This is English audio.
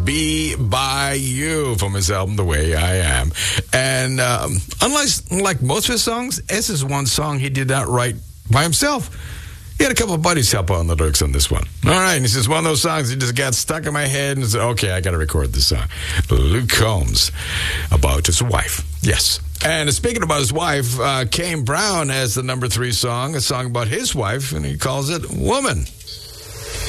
Be By You from his album The Way I Am. And unlike most of his songs, this is one song he did not write by himself. He had a couple of buddies help out on the lyrics on this one. All right, and he says, one of those songs that just got stuck in my head and said, okay, I got to record this song. Luke Combs, about his wife. Yes. And speaking about his wife, Kane Brown has the number 3 song, a song about his wife, and he calls it Woman.